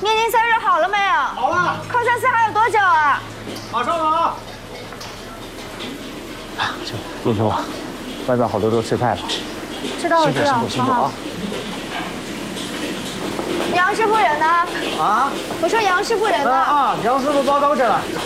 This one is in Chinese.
年龄散热好了没有？ 好了。 考生试还有多久啊？ 马上了啊！ 叶兄啊，外边好多都吃菜了。 知道了，知道了， 辛苦啊！ 杨师傅人呢？ 啊？ 我说杨师傅人呢？ 杨师傅报告着了，